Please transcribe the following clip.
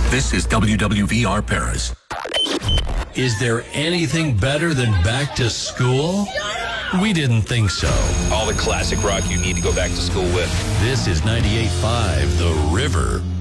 This is WWVR Paris. Is there anything better than back to school? We didn't think so. All the classic rock you need to go back to school with. This is 98.5 The River.